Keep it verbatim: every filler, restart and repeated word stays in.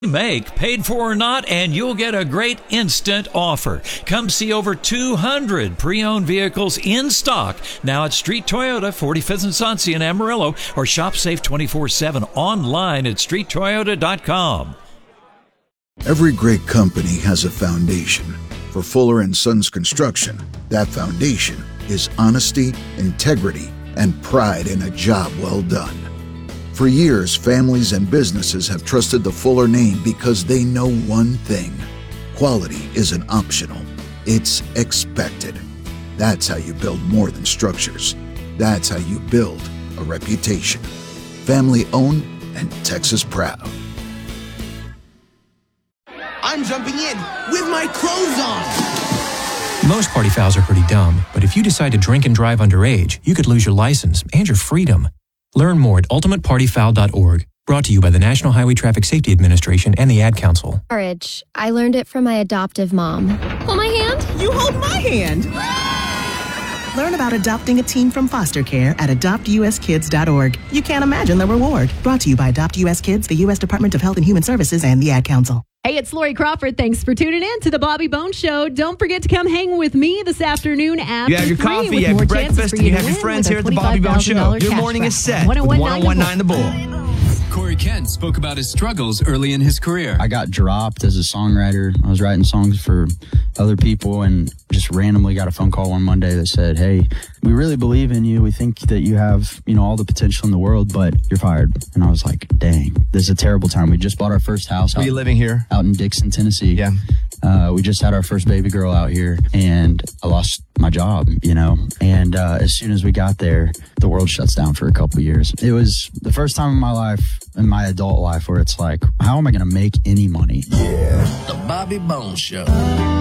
Make paid for or not, and you'll get a great instant offer. Come see over two hundred pre-owned vehicles in stock now at Street Toyota, forty-fifth and Sonsia in Amarillo, or shop safe twenty-four seven online at street toyota dot com. Every great company has a foundation. For Fuller and Sons Construction, that foundation is honesty, integrity, and pride in a job well done. For years, families and businesses have trusted the Fuller name because they know one thing: quality isn't optional, it's expected. That's how you build more than structures. That's how you build a reputation. Family owned and Texas proud. I'm jumping in with my clothes on. Most party fouls are pretty dumb, but if you decide to drink and drive underage, you could lose your license and your freedom. Learn more at ultimate party foul dot org. Brought to you by the National Highway Traffic Safety Administration and the Ad Council. Courage. I learned it from my adoptive mom. Hold my hand. You hold my hand. Learn about adopting a teen from foster care at adopt u s kids dot org. You can't imagine the reward. Brought to you by Adopt U S Kids, the U S Department of Health and Human Services, and the Ad Council. Hey, it's Lori Crawford. Thanks for tuning in to the Bobby Bones Show. Don't forget to come hang with me this afternoon after You have your three coffee, with you have more your chances breakfast, for and you to have your win friends with here at our the Bobby Bones Show. twenty-five thousand dollars Your cash morning back. is set with one oh one nine The Bull. Corey Kent spoke about his struggles early in his career. I got dropped as a songwriter. I was writing songs for other people and just randomly got a phone call one Monday that said, "Hey, we really believe in you. We think that you have, you know, all the potential in the world, but you're fired." And I was like, dang, this is a terrible time. We just bought our first house. Are you living here? Out in Dixon, Tennessee. Yeah. Uh, we just had our first baby girl out here, and I lost my job, you know. And uh, as soon as we got there, the world shuts down for a couple of years. It was the first time in my life, in my adult life, where it's like, how am I going to make any money? Yeah. The Bobby Bones Show.